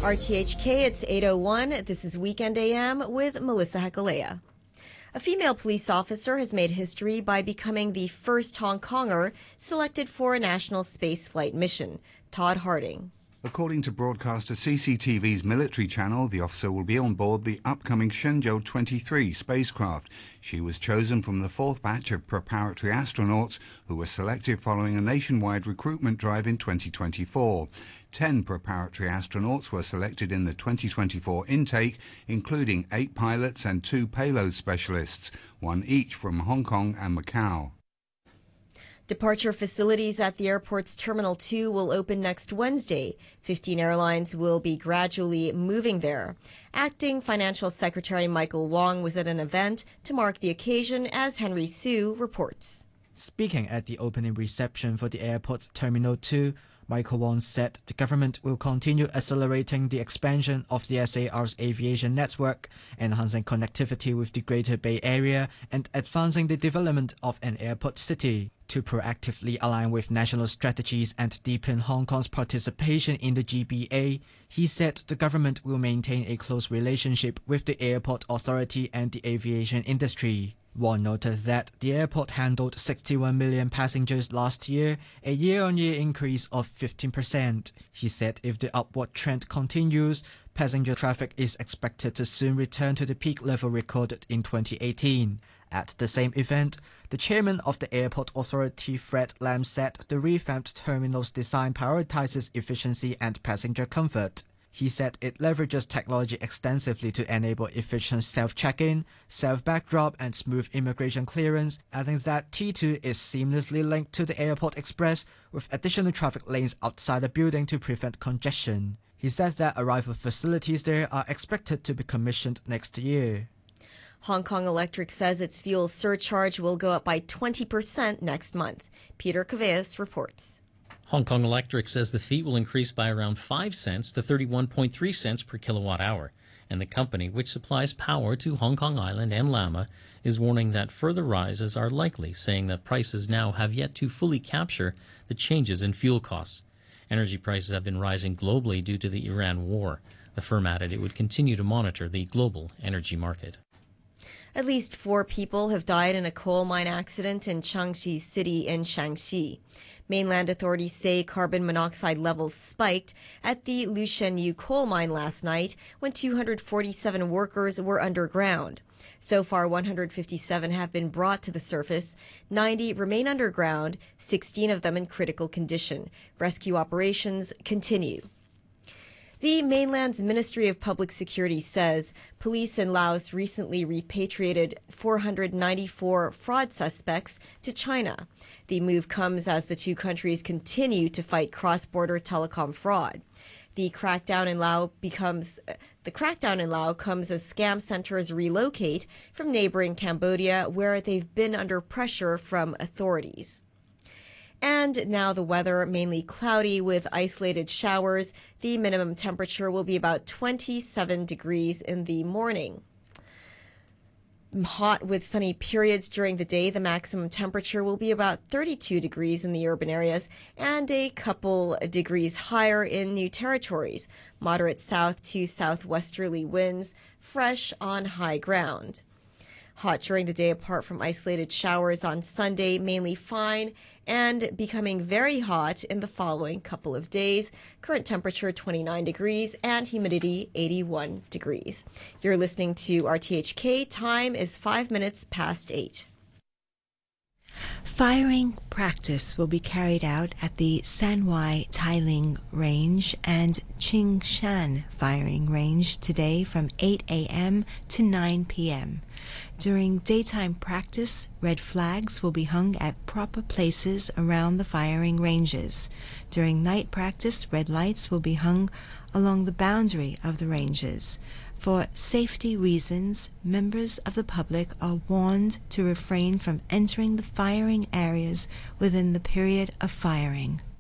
RTHK, it's 8:01. This is Weekend AM with Melissa Hekalea. A female police officer has made history by becoming the first Hong Konger selected for a national spaceflight mission. Todd Harding. According to broadcaster CCTV's military channel, the officer will be on board the upcoming Shenzhou 23 spacecraft. She was chosen from the fourth batch of preparatory astronauts who were selected following a nationwide recruitment drive in 2024. 10 preparatory astronauts were selected in the 2024 intake, including 8 pilots and 2 payload specialists, one each from Hong Kong and Macau. Departure facilities at the airport's Terminal 2 will open next Wednesday. 15 airlines will be gradually moving there. Acting Financial Secretary Michael Wong was at an event to mark the occasion, as Henry Su reports. Speaking at the opening reception for the airport's Terminal 2, Michael Wong said the government will continue accelerating the expansion of the SAR's aviation network, enhancing connectivity with the Greater Bay Area, and advancing the development of an airport city. To proactively align with national strategies and deepen Hong Kong's participation in the GBA, he said the government will maintain a close relationship with the airport authority and the aviation industry. Wong noted that the airport handled 61 million passengers last year, a year-on-year increase of 15%. He said if the upward trend continues, passenger traffic is expected to soon return to the peak level recorded in 2018. At the same event, the chairman of the airport authority, Fred Lam, said the revamped terminal's design prioritizes efficiency and passenger comfort. He said it leverages technology extensively to enable efficient self-check-in, self-backdrop, and smooth immigration clearance, adding that T2 is seamlessly linked to the Airport Express with additional traffic lanes outside the building to prevent congestion. He said that arrival facilities there are expected to be commissioned next year. Hong Kong Electric says its fuel surcharge will go up by 20% next month. Peter Caveas reports. Hong Kong Electric says the fee will increase by around 5 cents to 31.3 cents per kilowatt hour, and the company, which supplies power to Hong Kong Island and Lama, is warning that further rises are likely, saying that prices now have yet to fully capture the changes in fuel costs. Energy prices have been rising globally due to the Iran war. The firm added it would continue to monitor the global energy market. At least 4 people have died in a coal mine accident in Changxi City in Shaanxi. Mainland authorities say carbon monoxide levels spiked at the Lushenyu coal mine last night when 247 workers were underground. So far, 157 have been brought to the surface. 90 remain underground, 16 of them in critical condition. Rescue operations continue. The mainland's Ministry of Public Security says police in Laos recently repatriated 494 fraud suspects to China. The move comes as the two countries continue to fight cross-border telecom fraud. The crackdown in Laos comes as scam centers relocate from neighboring Cambodia, where they've been under pressure from authorities. And now the weather, mainly cloudy with isolated showers. The minimum temperature will be about 27 degrees in the morning. Hot with sunny periods during the day. The maximum temperature will be about 32 degrees in the urban areas and a couple degrees higher in New Territories. Moderate south to southwesterly winds, fresh on high ground. Hot during the day apart from isolated showers on Sunday, mainly fine, and becoming very hot in the following couple of days. Current temperature 29 degrees and humidity 81 degrees. You're listening to RTHK. Time is 5 minutes past 8. Firing practice will be carried out at the Sanwai Tailing Range and Qingshan Firing Range today from 8 a.m. to 9 p.m. During daytime practice, red flags will be hung at proper places around the firing ranges. During night practice, red lights will be hung along the boundary of the ranges. For safety reasons, members of the public are warned to refrain from entering the firing areas within the period of firing.